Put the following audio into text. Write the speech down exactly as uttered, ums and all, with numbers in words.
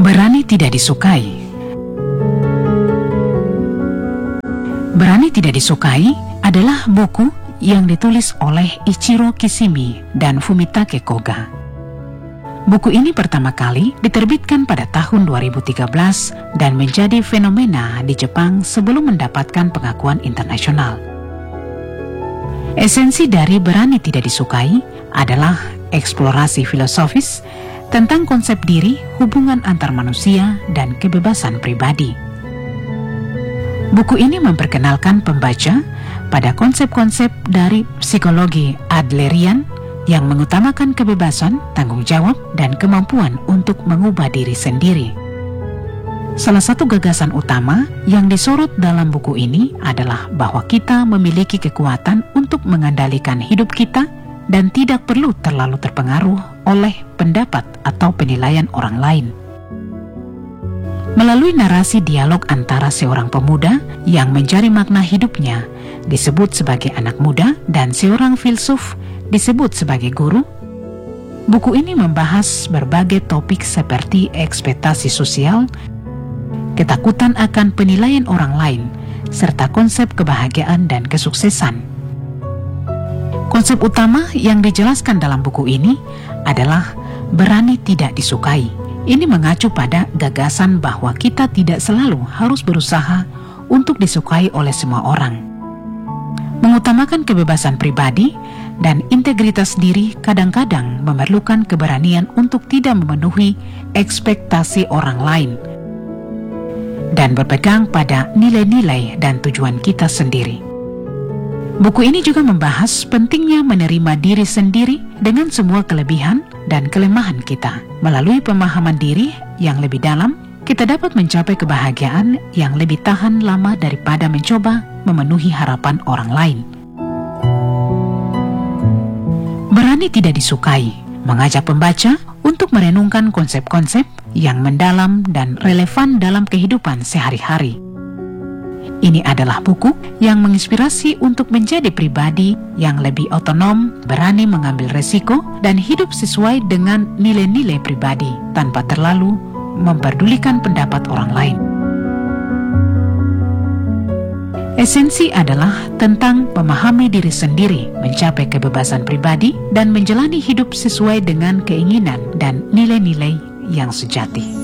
Berani tidak disukai. Berani tidak disukai adalah buku yang ditulis oleh Ichiro Kishimi dan Fumitake Koga. Buku ini pertama kali diterbitkan pada tahun dua ribu tiga belas dan menjadi fenomena di Jepang sebelum mendapatkan pengakuan internasional. Esensi dari Berani Tidak Disukai adalah eksplorasi filosofis tentang konsep diri, hubungan antar manusia, dan kebebasan pribadi. Buku ini memperkenalkan pembaca pada konsep-konsep dari psikologi Adlerian yang mengutamakan kebebasan, tanggung jawab, dan kemampuan untuk mengubah diri sendiri. Salah satu gagasan utama yang disorot dalam buku ini adalah bahwa kita memiliki kekuatan untuk mengendalikan hidup kita dan tidak perlu terlalu terpengaruh oleh pendapat atau penilaian orang lain. Melalui narasi dialog antara seorang pemuda yang mencari makna hidupnya disebut sebagai anak muda dan seorang filsuf disebut sebagai guru, buku ini membahas berbagai topik seperti ekspektasi sosial, ketakutan akan penilaian orang lain, serta konsep kebahagiaan dan kesuksesan. Konsep utama yang dijelaskan dalam buku ini adalah berani tidak disukai. Ini mengacu pada gagasan bahwa kita tidak selalu harus berusaha untuk disukai oleh semua orang. Mengutamakan kebebasan pribadi dan integritas diri kadang-kadang memerlukan keberanian untuk tidak memenuhi ekspektasi orang lain dan berpegang pada nilai-nilai dan tujuan kita sendiri. Buku ini juga membahas pentingnya menerima diri sendiri dengan semua kelebihan dan kelemahan kita. Melalui pemahaman diri yang lebih dalam, kita dapat mencapai kebahagiaan yang lebih tahan lama daripada mencoba memenuhi harapan orang lain. Berani Tidak Disukai mengajak pembaca untuk merenungkan konsep-konsep yang mendalam dan relevan dalam kehidupan sehari-hari. Ini adalah buku yang menginspirasi untuk menjadi pribadi yang lebih otonom, berani mengambil resiko, dan hidup sesuai dengan nilai-nilai pribadi tanpa terlalu memperdulikan pendapat orang lain. Esensi adalah tentang memahami diri sendiri, mencapai kebebasan pribadi, dan menjalani hidup sesuai dengan keinginan dan nilai-nilai yang sejati.